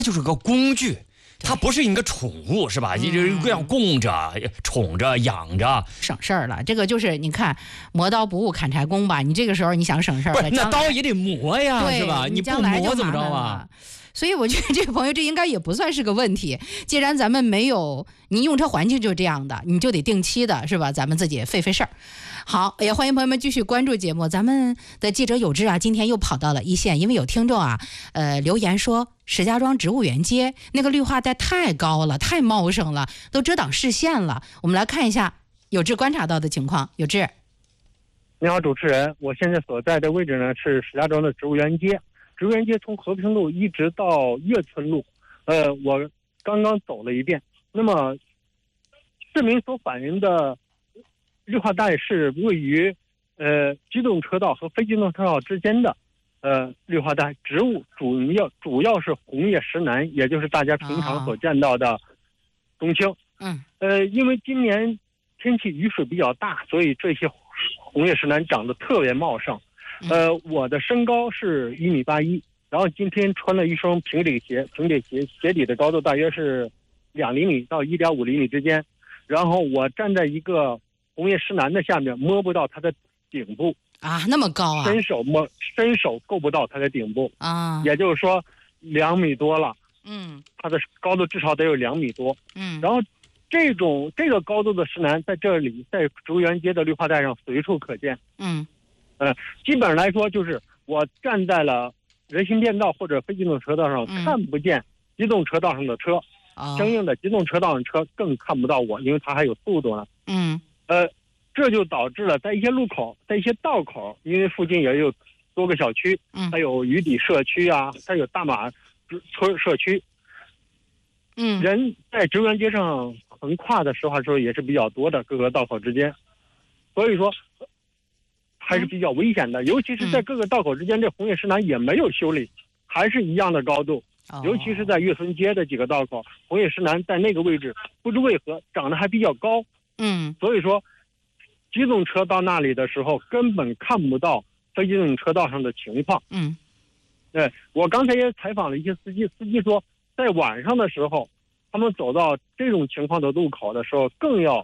就是个工具。它不是一个宠物，是吧？这样供着、宠着、养着， 省事儿了。这个就是你看，磨刀不误砍柴工吧？你这个时候你想省事儿， 不是那刀也得磨呀，是吧？你不磨怎么着啊？ 所以我觉得这个朋友这应该也不算是个问题。既然咱们没有，您用车环境就这样的，你就得定期的，是吧？咱们自己费事儿。好，也欢迎朋友们继续关注节目。咱们的记者有志啊，今天又跑到了一线，因为有听众啊，留言说石家庄植物园街那个绿化带太高了，太茂盛了，都遮挡视线了。我们来看一下有志观察到的情况。有志， 你好，主持人，我现在所在的位置呢是石家庄的植物园街。植物园街从和平路一直到岳村路，我刚刚走了一遍。那么，市民所反映的绿化带是位于机动车道和非机动车道之间的绿化带，植物主要是红叶石楠，也就是大家平常所见到的冬青。因为今年天气雨水比较大，所以这些红叶石楠长得特别茂盛。我的身高是1.81米，然后今天穿了一双平底鞋，鞋底的高度大约是2厘米到1.5厘米之间。然后我站在一个红叶石楠的下面，摸不到它的顶部啊，那么高啊！ 伸手够不到它的顶部啊， 也就是说2米多了。它的高度至少得有2米多。然后这个高度的石楠在这里，在植物园街的绿化带上随处可见。基本上来说，就是我站在了人行便道或者非机动车道上，看不见机动车道上的车。相应的，机动车道上车更看不到我，因为它还有速度呢。这就导致了在一些路口、在一些道口，因为附近也有多个小区，还有鱼底社区啊，还有大马村社区。人在植物园街上横跨的实话说也是比较多的，各个道口之间，所以说还是比较危险的。尤其是在各个道口之间，这红叶石楠也没有修理，还是一样的高度。尤其是在岳村街的几个道口，红叶石楠在那个位置不知为何长得还比较高。所以说机动车到那里的时候根本看不到非机动车道上的情况。我刚才也采访了一些司机说，在晚上的时候，他们走到这种情况的路口的时候，更要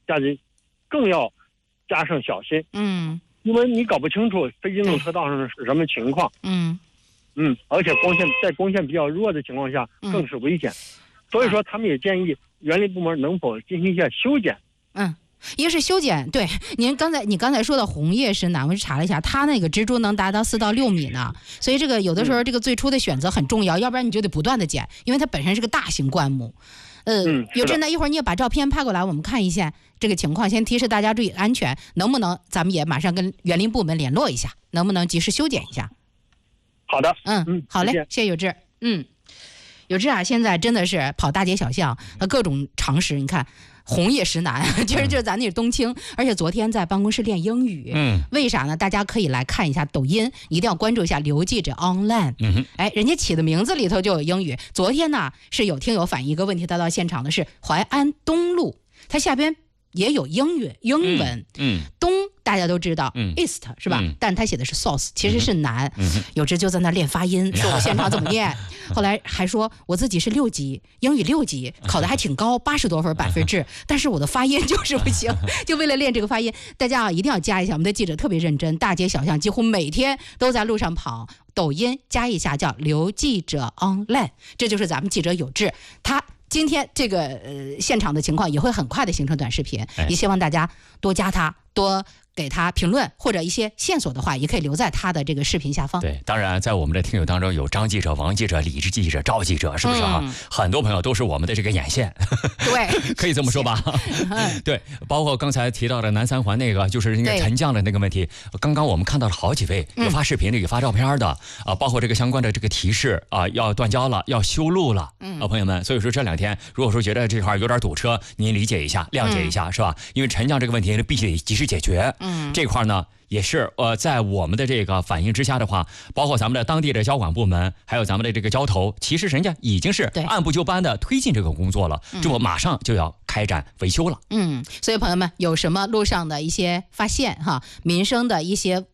加上小心。因为你搞不清楚非机动车道上是什么情况。而且光线比较弱的情况下更是危险。所以说他们也建议园林部门能否进行一下修剪。 一个是修剪，对，你刚才说的红叶石楠，我去查了一下，它那个植株能达到4到6米呢，所以这个有的时候这个最初的选择很重要，要不然你就得不断的剪，因为它本身是个大型灌木。有志呢，一会儿你也把照片拍过来，我们看一下这个情况，先提示大家注意安全，能不能咱们也马上跟园林部门联络一下，能不能及时修剪一下？ 好的， 好嘞，谢谢有志。有志啊，现在真的是跑大街小巷，各种常识，你看。红叶石楠，其实就是咱那冬青，而且昨天在办公室练英语。为啥呢？大家可以来看一下抖音，一定要关注一下刘记者 online。人家起的名字里头就有英语。昨天呢是有听友反映一个问题，他到现场的是淮安东路，它下边也有英文。东大家都知道，east 是吧？但他写的是 south， 其实是南。有志就在那练发音，说我现场怎么念。后来还说我自己是6级，英语6级，考得还挺高，80多分100%，但是我的发音就是不行。就为了练这个发音，大家一定要加一下，我们的记者特别认真，大街小巷几乎每天都在路上跑。抖音加一下叫刘记者 online， 这就是咱们记者有志，他今天这个现场的情况也会很快的形成短视频，也希望大家多加他，多给他评论，或者一些线索的话，也可以留在他的这个视频下方。 对，当然在我们的听友当中有张记者、王记者、李记者、赵记者，是不是啊？很多朋友都是我们的这个眼线， 对， 可以这么说吧？对，包括刚才提到的南三环那个，就是那个沉降的那个问题。刚刚我们看到了好几位有发视频的，有发照片的啊，包括这个相关的这个提示啊，要断交了，要修路了啊，朋友们。所以说这2天，如果说觉得这块有点堵车，您理解一下，谅解一下，是吧？因为沉降这个问题必须得及时解决。这块呢也是在我们的这个反应之下的话，包括咱们的当地的交管部门，还有咱们的这个交投，其实人家已经是按部就班的推进这个工作了，这不马上就要开展维修了。 所以朋友们有什么路上的一些发现哈，民生的一些